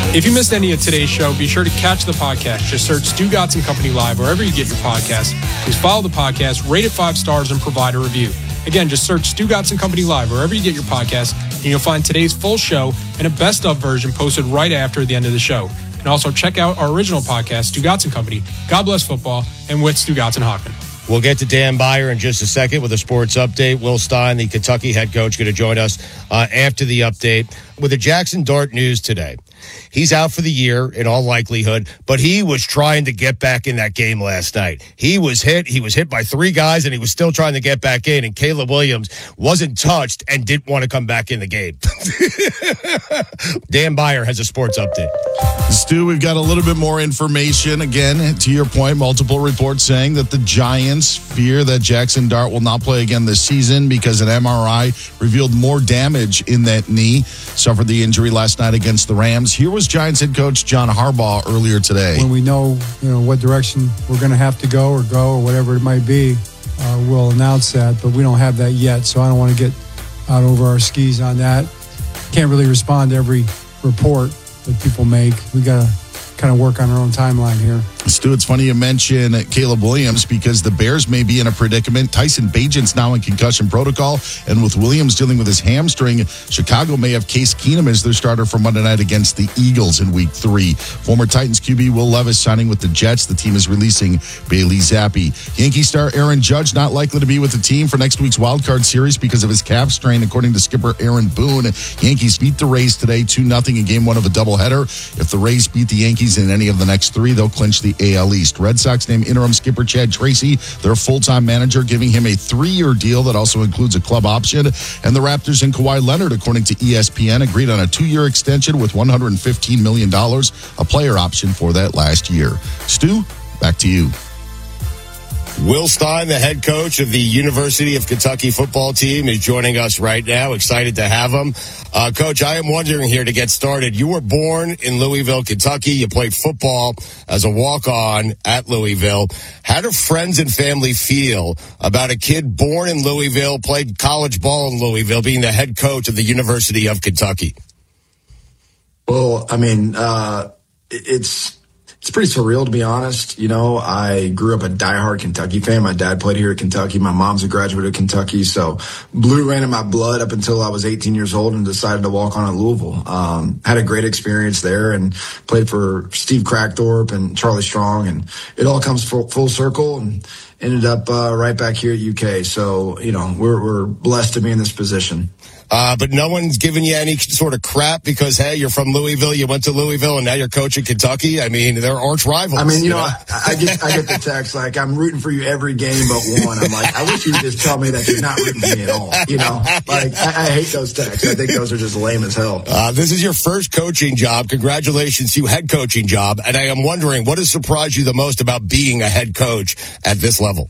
If you missed any of today's show, be sure to catch the podcast. Just search Stu Gotts & Company Live wherever you get your podcasts. Please follow the podcast, rate it 5 stars, and provide a review. Again, just search Stu Gotts & Company Live wherever you get your podcasts, and you'll find today's full show and a best-of version posted right after the end of the show. And also check out our original podcast, Stu Gotts & Company, God Bless Football, and with Stu Gotts and Hockman. We'll get to Dan Beyer in just a second with a sports update. Will Stein, the Kentucky head coach, going to join us after the update with the Jackson Dart news today. He's out for the year in all likelihood, but he was trying to get back in that game last night. He was hit by 3 guys, and he was still trying to get back in, and Caleb Williams wasn't touched and didn't want to come back in the game. Dan Beyer has a sports update. Stu, we've got a little bit more information. Again, to your point, multiple reports saying that the Giants fear that Jackson Dart will not play again this season because an MRI revealed more damage in that knee. Suffered the injury last night against the Rams. Here was Giants head coach John Harbaugh earlier today. When we know, what direction we're going to have to go or whatever it might be, we'll announce that, but we don't have that yet, so I don't want to get out over our skis on that. Can't really respond to every report that people make. We got to kind of work on our own timeline here. Stu, it's funny you mention Caleb Williams because the Bears may be in a predicament. Tyson Bagent's now in concussion protocol, and with Williams dealing with his hamstring, Chicago may have Case Keenum as their starter for Monday night against the Eagles in Week 3. Former Titans QB Will Levis signing with the Jets. The team is releasing Bailey Zappi. Yankee star Aaron Judge not likely to be with the team for next week's wildcard series because of his calf strain, according to skipper Aaron Boone. Yankees beat the Rays today 2-0 in Game 1 of a doubleheader. If the Rays beat the Yankees in any of the next 3, they'll clinch the AL East. Red Sox named interim skipper Chad Tracy their full-time manager, giving him a 3-year deal that also includes a club option. And the Raptors and Kawhi Leonard, according to ESPN, agreed on a 2-year extension with $115 million, a player option for that last year. Stu, back to you. Will Stein, the head coach of the University of Kentucky football team, is joining us right now. Excited to have him. Coach, I am wondering here to get started. You were born in Louisville, Kentucky. You played football as a walk-on at Louisville. How do friends and family feel about a kid born in Louisville, played college ball in Louisville, being the head coach of the University of Kentucky? Well, I mean, it's pretty surreal, to be honest. I grew up a diehard Kentucky fan. My dad played here at Kentucky. My mom's a graduate of Kentucky. So blue ran in my blood up until I was 18 years old and decided to walk on at Louisville. Had a great experience there and played for Steve Crackthorpe and Charlie Strong. And it all comes full circle and ended up right back here at UK. So, we're blessed to be in this position. But no one's giving you any sort of crap because, hey, you're from Louisville, you went to Louisville, and now you're coaching Kentucky. I mean, they're arch rivals. I mean, I get the text like, I'm rooting for you every game but one. I'm like, I wish you would just tell me that you're not rooting for me at all. Like, I hate those texts. I think those are just lame as hell. This is your first coaching job. Congratulations to you, head coaching job. And I am wondering, what has surprised you the most about being a head coach at this level?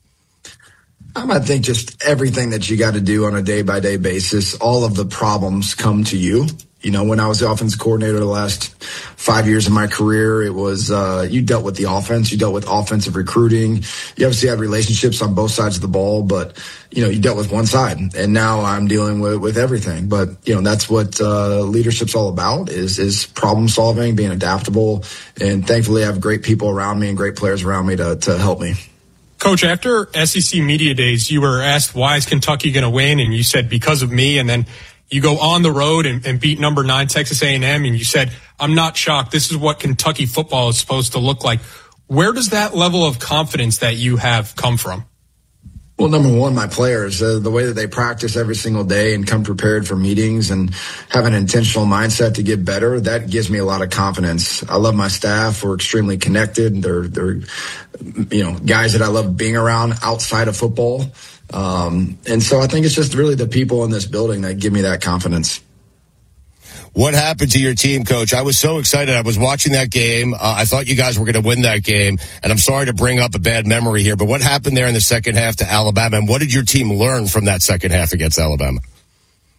I think just everything that you got to do on a day-by-day basis, all of the problems come to you. When I was the offense coordinator the last 5 years of my career, it was you dealt with the offense, you dealt with offensive recruiting. You obviously had relationships on both sides of the ball, but, you dealt with one side. And now I'm dealing with everything. But, that's what leadership's all about is problem solving, being adaptable. And thankfully I have great people around me and great players around me to help me. Coach, after SEC Media Days, you were asked, why is Kentucky going to win? And you said, because of me. And then you go on the road and beat number 9 Texas A&M. And you said, I'm not shocked. This is what Kentucky football is supposed to look like. Where does that level of confidence that you have come from? Well, number one, my players, the way that they practice every single day and come prepared for meetings and have an intentional mindset to get better, that gives me a lot of confidence. I love my staff. We're extremely connected. They're guys that I love being around outside of football. And so I think it's just really the people in this building that give me that confidence. What happened to your team, Coach? I was so excited. I was watching that game. I thought you guys were going to win that game. And I'm sorry to bring up a bad memory here, but what happened there in the second half to Alabama? And what did your team learn from that second half against Alabama?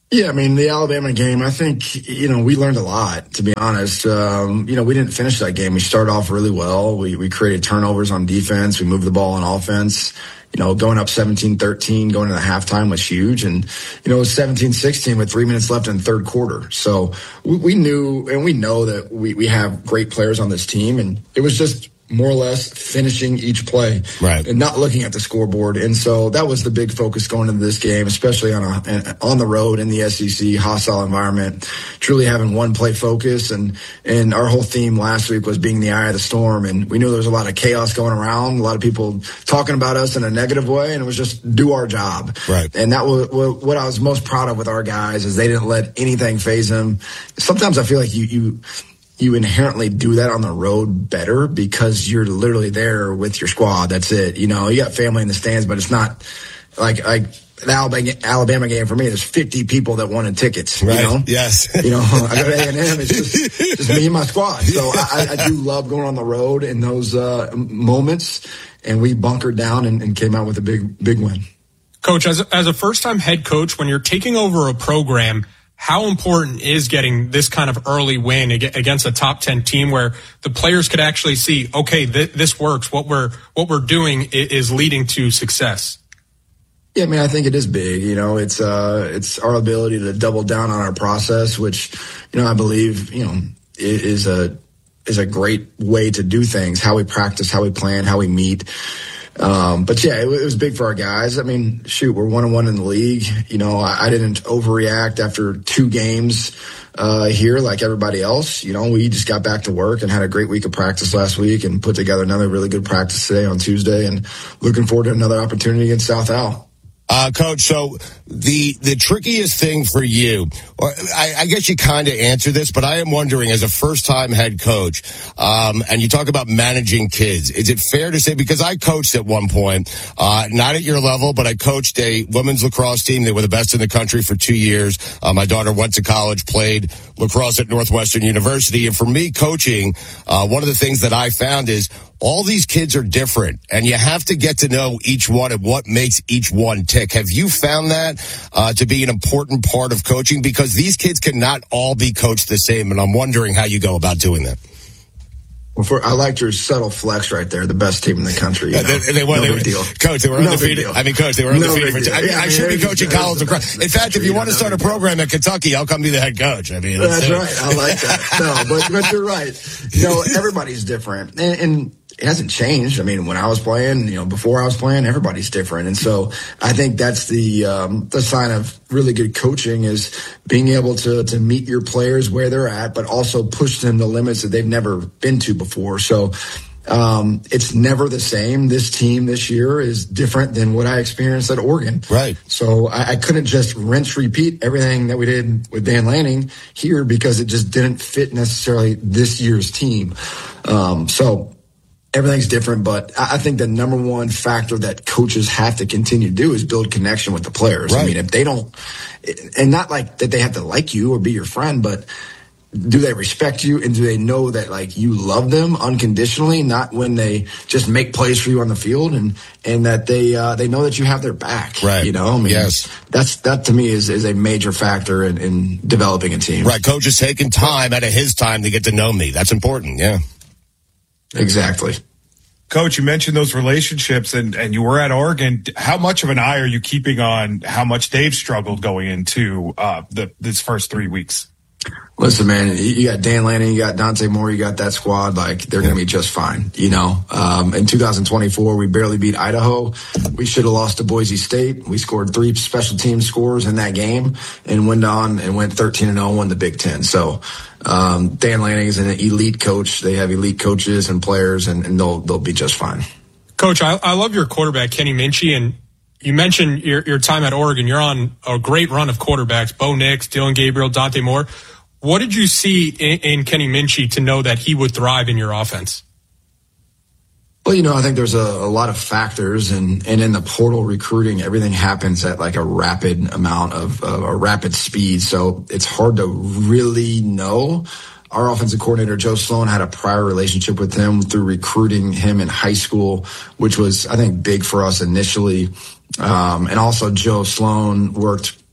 Yeah, I mean, the Alabama game, I think, we learned a lot, to be honest. We didn't finish that game. We started off really well. We created turnovers on defense. We moved the ball on offense. Going up 17-13, going into halftime was huge. And, it was 17-16 with 3 minutes left in the third quarter. So we knew and we know that we have great players on this team. And it was just more or less finishing each play, right, and not looking at the scoreboard. And so that was the big focus going into this game, especially on the road in the SEC, hostile environment, truly having one play focus. And our whole theme last week was being the eye of the storm. And we knew there was a lot of chaos going around, a lot of people talking about us in a negative way, and it was just do our job. Right. And that was what I was most proud of with our guys, is they didn't let anything faze them. Sometimes I feel like you inherently do that on the road better because you're literally there with your squad. That's it. You got family in the stands, but it's not like the Alabama game for me. There's 50 people that wanted tickets. Right. Yes. I go to A&M. It's just me and my squad. So I do love going on the road in those moments. And we bunkered down and came out with a big win. Coach, as a first-time head coach, when you're taking over a program, how important is getting this kind of early win against a top 10 team where the players could actually see, okay, this works. What we're doing is leading to success? Yeah, I mean, I think it is big. It's our ability to double down on our process, which, I believe, is a great way to do things. How we practice, how we plan, how we meet. But yeah, it was big for our guys. I mean, shoot, we're 1-1 in the league. I didn't overreact after 2 games here like everybody else. We just got back to work and had a great week of practice last week and put together another really good practice today on Tuesday, and looking forward to another opportunity against South Al. Coach, so the trickiest thing for you, or I guess you kind of answer this, but I am wondering, as a first-time head coach, and you talk about managing kids, is it fair to say, because I coached at one point, not at your level, but I coached a women's lacrosse team. They were the best in the country for 2 years. My daughter went to college, played lacrosse at Northwestern University. And for me, coaching, one of the things that I found is all these kids are different, and you have to get to know each one and what makes each one tick. Have you found that to be an important part of coaching? Because these kids cannot all be coached the same, and I'm wondering how you go about doing that. Well, I liked your subtle flex right there. The best team in the country. They were, no big deal. Coach, they were undefeated. I mean, Coach, they were undefeated. I should be coaching college lacrosse. In fact, if you want to start a program at Kentucky, I'll come be the head coach. I mean, that's right. I like that. No, but you're right. Everybody's different, and it hasn't changed. I mean, when I was playing, before I was playing, everybody's different. And so I think that's the sign of really good coaching, is being able to meet your players where they're at, but also push them to limits that they've never been to before. So it's never the same. This team this year is different than what I experienced at Oregon. Right. So I couldn't just repeat everything that we did with Dan Lanning here, because it just didn't fit necessarily this year's team. So everything's different, but I think the number one factor that coaches have to continue to do is build connection with the players. Right. I mean, if they don't, and not like that they have to like you or be your friend, but do they respect you, and do they know that you love them unconditionally, not when they just make plays for you on the field, and that they know that you have their back. Right. Yes. That to me is a major factor in developing a team. Right. Coach is taking time out of his time to get to know me. That's important. Yeah. Exactly. Coach, you mentioned those relationships, and you were at Oregon. How much of an eye are you keeping on how much they've struggled going into this first 3 weeks? Listen, man, you got Dan Lanning, you got Dante Moore, you got that squad. They're going to be just fine. In 2024, we barely beat Idaho. We should have lost to Boise State. We scored 3 special team scores in that game and went on and went 13-0, won the Big Ten. So Dan Lanning is an elite coach. They have elite coaches and players, and they'll be just fine. Coach, I love your quarterback, Kenny Minchey, and you mentioned your time at Oregon. You're on a great run of quarterbacks: Bo Nix, Dylan Gabriel, Dante Moore. What did you see in Kenny Minchey to know that he would thrive in your offense? Well, I think there's a lot of factors, and in the portal recruiting, everything happens at a rapid amount of a rapid speed. So it's hard to really know. Our offensive coordinator, Joe Sloan, had a prior relationship with him through recruiting him in high school, which was, I think, big for us initially. And also Joe Sloan worked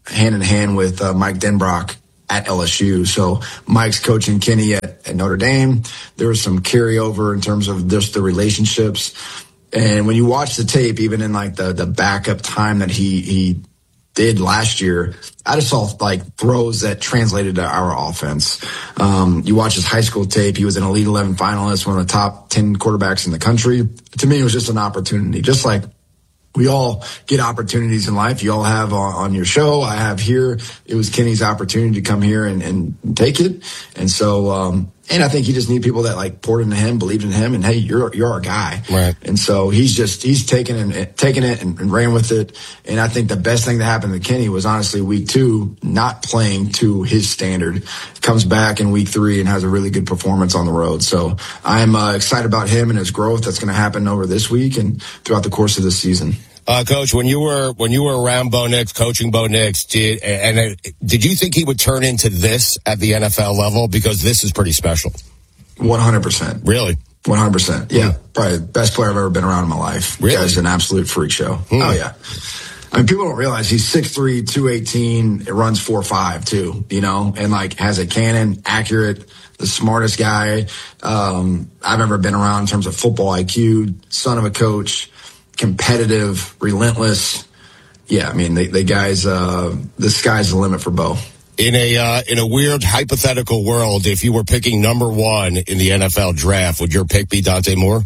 hand in hand with Mike Denbrock at LSU. So Mike's coaching Kenny at Notre Dame. There was some carryover in terms of just the relationships. And when you watch the tape, even in like the backup time that he did last year, I just saw like throws that translated to our offense. You watch his high school tape. He was an Elite 11 finalist, one of the top 10 quarterbacks in the country. To me, it was just an opportunity, just like we all get opportunities in life. You all have on your show. I have here. It was Kenny's opportunity to come here and take it. And so, and I think you just need people that like poured into him, believed in him, and hey, you're our guy. Right. And so he's taken it and ran with it. And I think the best thing that happened to Kenny was honestly week 2, not playing to his standard. Comes back in week 3 and has a really good performance on the road. So I'm excited about him and his growth that's going to happen over this week and throughout the course of this season. Coach, when you were around Bo Nix, coaching Bo Nix, did you think he would turn into this at the NFL level? Because this is pretty special. 100%. Really? 100%. Yeah. Probably the best player I've ever been around in my life. Really? Guy's an absolute freak show. Oh, yeah. I mean, people don't realize he's 6'3", 218. It runs 4.5 too, you know, and like has a cannon, accurate, the smartest guy I've ever been around in terms of football IQ, son of a coach, competitive, relentless. Yeah, I mean, the guys, the sky's the limit for Bo. In a weird hypothetical world, if you were picking number 1 in the NFL draft, would your pick be Dante Moore?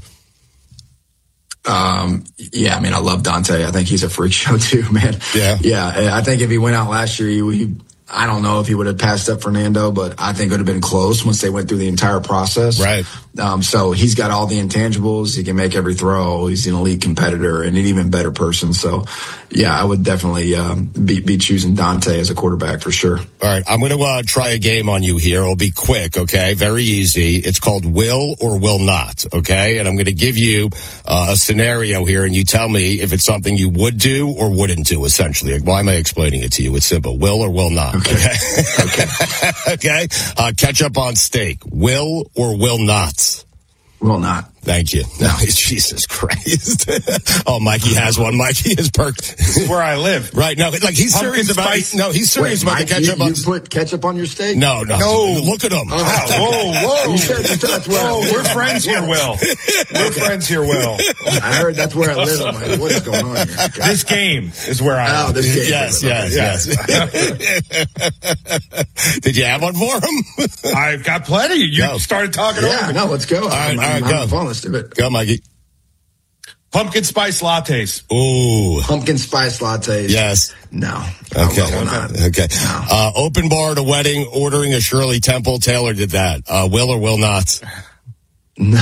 Yeah, I mean, I love Dante. I think he's a freak show too, man. Yeah. I think if he went out last year, I don't know if he would have passed up Fernando, but I think it would have been close once they went through the entire process. Right. So he's got all the intangibles. He can make every throw. He's an elite competitor and an even better person. So, yeah, I would definitely be choosing Dante as a quarterback for sure. All right, I'm going to try a game on you here. It'll be quick, okay? Very easy. It's called Will or Will Not, okay? And I'm going to give you a scenario here, and you tell me if it's something you would do or wouldn't do, essentially. Why am I explaining it to you? It's simple. Will or will not. Okay. Okay. Ketchup on steak. Will or will not? Will not. Thank you. No, Jesus Christ. Oh, Mikey has one. Mikey is perked. This is where I live. Right. No, like he's serious about it. No, he's serious about the ketchup on. You put ketchup on your steak? No. Look at him. Whoa. We're friends here, Will. I heard that's where I live. I'm like, what is going on here? Okay. This game is where I live. This game. Yes. Did you have one for him? I've got plenty. You started talking over me. No, let's go. All right, go. Let's do it. Go, Mikey. Pumpkin spice lattes. Ooh. Pumpkin spice lattes. Yes. No. Okay. Okay. No. Open bar at a wedding, ordering a Shirley Temple. Taylor did that. Will or will not? No.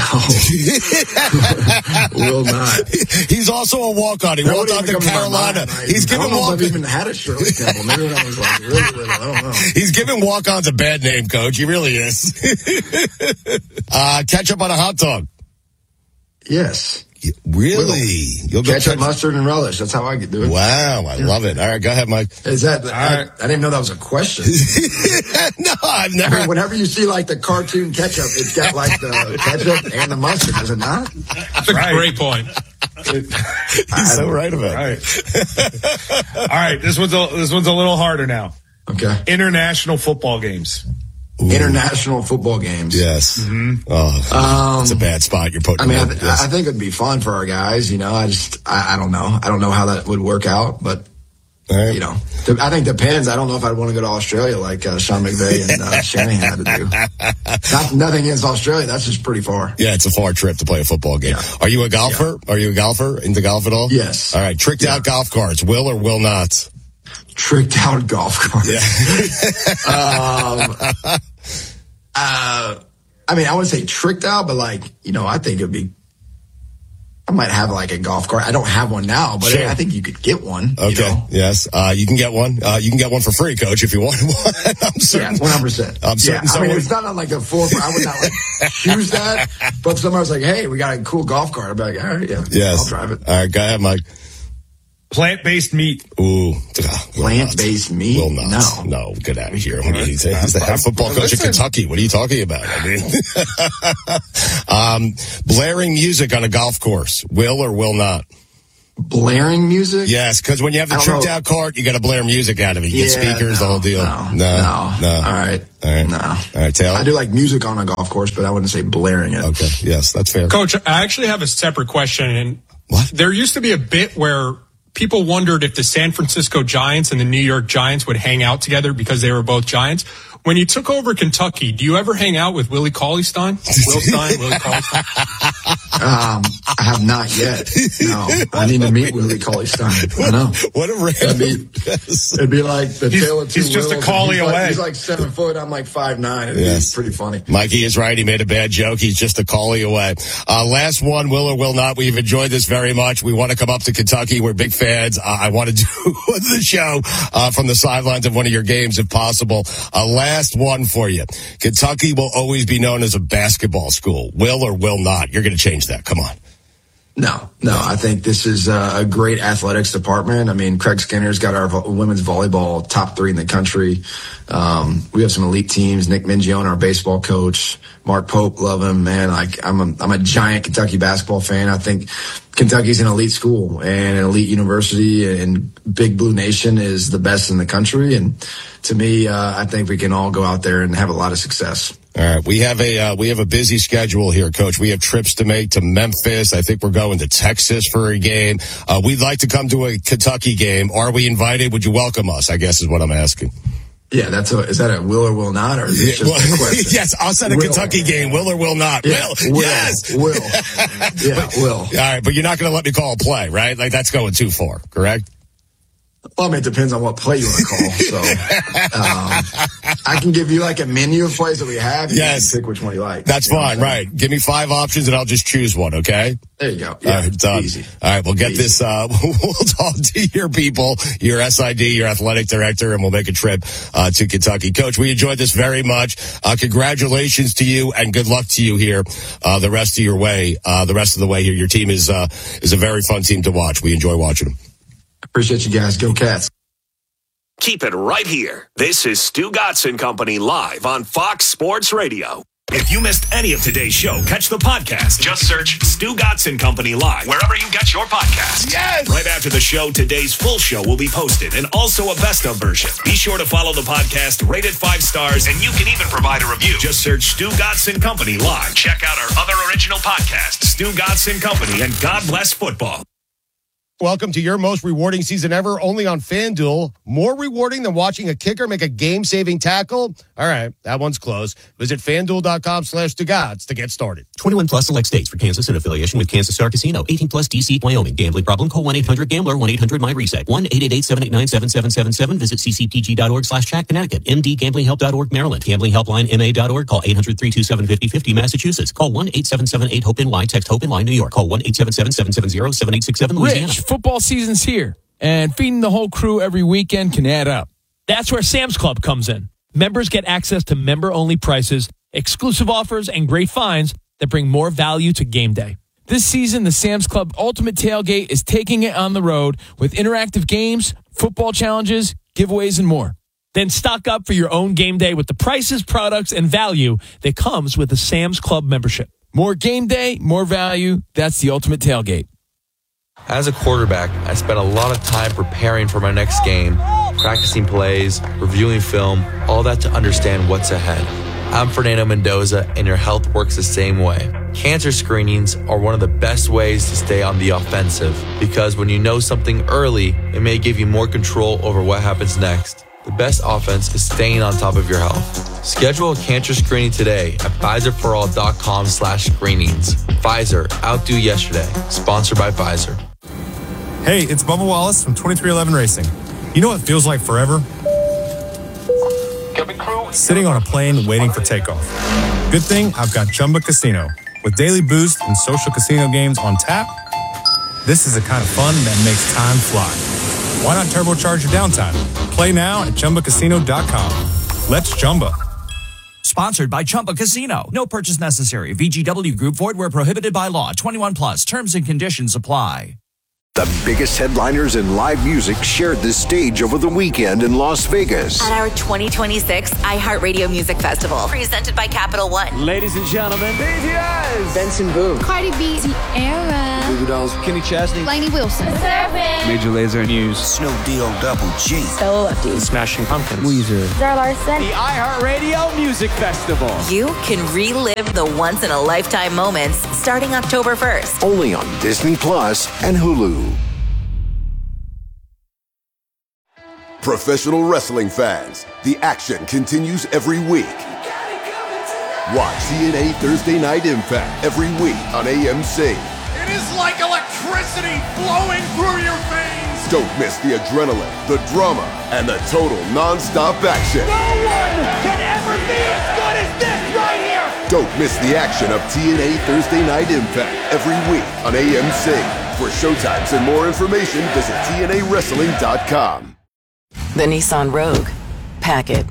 Will not. He's also a walk-on. He walked on to Carolina. He's giving walk-ons. I've even had a Shirley Temple. Maybe when I was like really little. I don't know. He's giving walk-ons a bad name, Coach. He really is. Ketchup on a hot dog. Yes. Really? You'll go ketchup, mustard, and relish. That's how I do it. Wow, I love it. All right, go ahead, Mike. Is that? I didn't know that was a question. No, I've never. I mean, whenever you see like the cartoon ketchup, it's got like the ketchup and the mustard. Is it not? That's a great point. He's so right about it. All right, this one's a little harder now. Okay. International football games. Ooh. International football games. Yes. Mm-hmm. Oh, it's a bad spot you're putting. I mean, I think it'd be fun for our guys. You know, I don't know. I don't know how that would work out, but you know, I think it depends. I don't know if I'd want to go to Australia like Sean McVay and Shanahan had to do. Nothing against Australia. That's just pretty far. Yeah, it's a far trip to play a football game. Yeah. Are you a golfer? Yeah. Are you a golfer? Into golf at all? Yes. All right. Tricked out golf carts. Will or will not? Tricked out golf carts. Yeah. I mean, I wouldn't say tricked out, but like, you know, I think I might have like a golf cart. I don't have one now, but sure. I think you could get one. Okay. You know? Yes. You can get one. You can get one for free, Coach, if you want one. I'm certain. Yeah, 100%. I'm certain. I mean, it's not on like a full, I would not like choose that, but if somebody's like, hey, we got a cool golf cart, I'd be like, all right, yeah. Yes. I'll drive it. All right, go ahead, Mike. Plant-based meat. Ooh. Plant-based meat? Will not. No, get out of here. He's the head football coach of Kentucky. What are you talking about? I mean, blaring music on a golf course. Will or will not? Blaring music? Yes, because when you have the tricked out cart, you got to blare music out of it. You get speakers, the whole deal. No. All right. No. All right, Taylor. I do like music on a golf course, but I wouldn't say blaring it. Okay, yes, that's fair. Coach, I actually have a separate question. And what? There used to be a bit where people wondered if the San Francisco Giants and the New York Giants would hang out together because they were both Giants. When you took over Kentucky, do you ever hang out with Willie Cauley-Stein? Will Stein, Willie Cauley-Stein? I have not yet. No, I need to meet Willie Cauley-Stein. I know. What a random. It'd be like the tale of two He's just Wills, a Cauley away. He's like 7 foot. I'm like 5'9". It'd be pretty funny. Mikey is right. He made a bad joke. He's just a Cauley away. Last one, will or will not. We've enjoyed this very much. We want to come up to Kentucky. We're big fans. I want to do the show from the sidelines of one of your games if possible. Last one for you. Kentucky will always be known as a basketball school. Will or will not? You're going to change that. Come on. No. I think this is a great athletics department. I mean, Craig Skinner's got our women's volleyball top 3 in the country. We have some elite teams. Nick Mingione, our baseball coach. Mark Pope, love him, man. I'm a giant Kentucky basketball fan. I think Kentucky's an elite school and an elite university, and Big Blue Nation is the best in the country. And to me, I think we can all go out there and have a lot of success. All right, we have a busy schedule here, Coach. We have trips to make to Memphis. I think we're going to Texas for a game. We'd like to come to a Kentucky game. Are we invited? Would you welcome us? I guess is what I'm asking. Yeah, is that a will or will not, or is it just a question? Yes, I'll send a Kentucky game. Will or will not? Yeah, will. Yes. Will. Yeah, will. All right, but you're not going to let me call a play, right? Like that's going too far, correct? Well, I mean, it depends on what play you want to call. So I can give you like a menu of plays that we have. You can pick which one you like. That's fine, right? Give me 5 options and I'll just choose one, okay? There you go. Yeah, done. Easy. All right, we'll get this. We'll talk to your people, your SID, your athletic director, and we'll make a trip to Kentucky. Coach, we enjoyed this very much. Congratulations to you and good luck to you here the rest of your way. The rest of the way here. Your team is a very fun team to watch. We enjoy watching them. Appreciate you guys. Go Cats. Keep it right here. This is Stu Gotson Company live on Fox Sports Radio. If you missed any of today's show, catch the podcast. Just search Stu Gotson Company live wherever you get your podcasts. Yes! Right after the show, today's full show will be posted and also a best of version. Be sure to follow the podcast, rate it 5 stars, and you can even provide a review. Just search Stu Gotson Company live. Check out our other original podcasts, Stu Gotson Company and God Bless Football. Welcome to your most rewarding season ever, only on FanDuel. More rewarding than watching a kicker make a game-saving tackle? All right, that one's close. Visit FanDuel.com/ToGods to get started. 21 plus select states for Kansas in affiliation with Kansas Star Casino. 18 plus DC, Wyoming. Gambling problem? Call 1-800-GAMBLER. 1-800-MyReset. 1-888-789-7777. Visit ccpg.org/chat Connecticut. MDGamblingHelp.org Maryland. GamblingHelpline.MA.org. Call 800-327-5050 Massachusetts. Call 1-877-8-HOPE-NY. Text HOPE-NY New York. Call 1-877-770-7867 Louisiana. Rich, football season's here, and feeding the whole crew every weekend can add up. That's where Sam's Club comes in. Members get access to member-only prices, exclusive offers, and great finds that bring more value to game day. This season, the Sam's Club Ultimate Tailgate is taking it on the road with interactive games, football challenges, giveaways, and more. Then stock up for your own game day with the prices, products, and value that comes with a Sam's Club membership. More game day, more value. That's the Ultimate Tailgate. As a quarterback, I spent a lot of time preparing for my next game, practicing plays, reviewing film, all that to understand what's ahead. I'm Fernando Mendoza, and your health works the same way. Cancer screenings are one of the best ways to stay on the offensive, because when you know something early, it may give you more control over what happens next. The best offense is staying on top of your health. Schedule a cancer screening today at Pfizerforall.com/screenings. Pfizer, outdo yesterday. Sponsored by Pfizer. Hey, it's Bubba Wallace from 2311 Racing. You know what feels like forever? Sitting on a plane waiting for takeoff. Good thing I've got Chumba Casino. With daily boost and social casino games on tap, this is the kind of fun that makes time fly. Why not turbocharge your downtime? Play now at ChumbaCasino.com. Let's Chumba. Sponsored by Chumba Casino. No purchase necessary. VGW Group. Void where prohibited by law. 21 plus. Terms and conditions apply. The biggest headliners in live music shared the stage over the weekend in Las Vegas. At our 2026 iHeartRadio Music Festival, presented by Capital One. Ladies and gentlemen, BTS, Benson Boone, Cardi B, Tierra, Goo Goo Dolls, Kenny Chesney, Lainey Wilson, Major Lazer, News, Snoop Deal Double G, Stella Lefty, Smashing Pumpkins, Weezer, Zara Larson. The iHeartRadio Music Festival. You can relive the once-in-a-lifetime moments starting October 1st. only on Disney Plus and Hulu. Professional wrestling fans, the action continues every week. Watch TNA Thursday Night Impact every week on AMC. It is like electricity flowing through your veins. Don't miss the adrenaline, the drama, and the total non-stop action. No one can ever be as good as this right here. Don't miss the action of TNA Thursday Night Impact every week on AMC. For showtimes and more information, visit TNAWrestling.com. The Nissan Rogue. Pack it.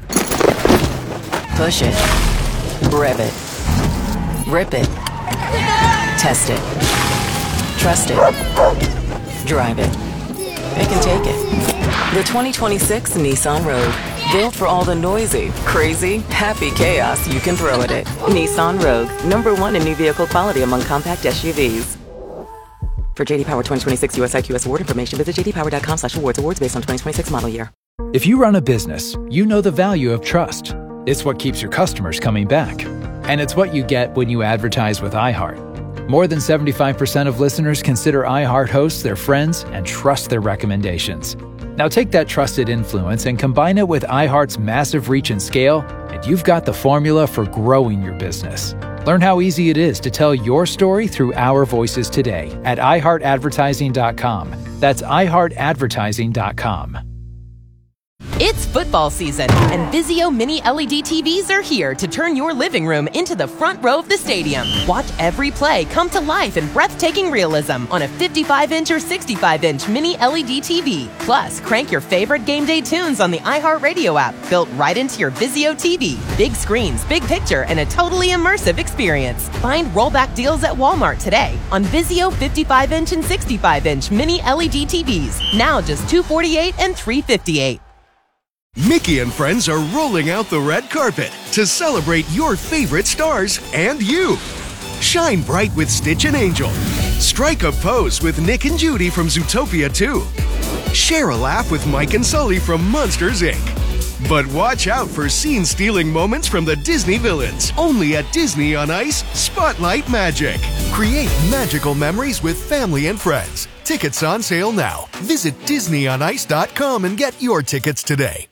Push it. Rev it. Rip it. Test it. Trust it. Drive it. It can take it. The 2026 Nissan Rogue. Built for all the noisy, crazy, happy chaos you can throw at it. Nissan Rogue. #1 in new vehicle quality among compact SUVs. For JD Power 2026 US IQS award information, visit jdpower.com/awards. Awards based on 2026 model year. If you run a business, you know the value of trust. It's what keeps your customers coming back. And it's what you get when you advertise with iHeart. More than 75% of listeners consider iHeart hosts their friends and trust their recommendations. Now take that trusted influence and combine it with iHeart's massive reach and scale, and you've got the formula for growing your business. Learn how easy it is to tell your story through our voices today at iHeartAdvertising.com. That's iHeartAdvertising.com. It's football season, and Vizio Mini LED TVs are here to turn your living room into the front row of the stadium. Watch every play come to life in breathtaking realism on a 55-inch or 65-inch Mini LED TV. Plus, crank your favorite game day tunes on the iHeartRadio app, built right into your Vizio TV. Big screens, big picture, and a totally immersive experience. Find rollback deals at Walmart today on Vizio 55-inch and 65-inch Mini LED TVs. Now just $248 and $358. Mickey and friends are rolling out the red carpet to celebrate your favorite stars and you. Shine bright with Stitch and Angel. Strike a pose with Nick and Judy from Zootopia 2. Share a laugh with Mike and Sully from Monsters, Inc. But watch out for scene-stealing moments from the Disney villains. Only at Disney on Ice, Spotlight Magic. Create magical memories with family and friends. Tickets on sale now. Visit DisneyOnIce.com and get your tickets today.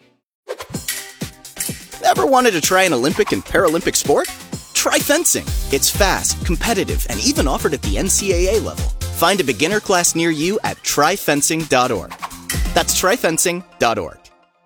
Ever wanted to try an Olympic and Paralympic sport? Try fencing. It's fast, competitive, and even offered at the NCAA level. Find a beginner class near you at tryfencing.org. That's tryfencing.org.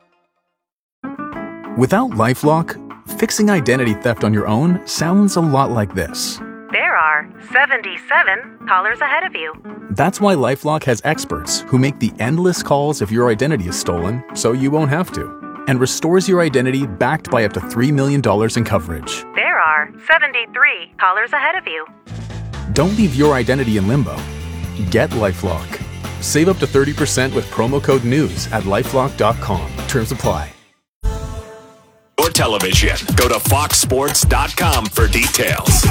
Without LifeLock, fixing identity theft on your own sounds a lot like this. There are 77 callers ahead of you. That's why LifeLock has experts who make the endless calls if your identity is stolen so you won't have to, and restores your identity backed by up to $3 million in coverage. There are 73 callers ahead of you. Don't leave your identity in limbo. Get LifeLock. Save up to 30% with promo code NEWS at LifeLock.com. Terms apply. Or television. Go to foxsports.com for details.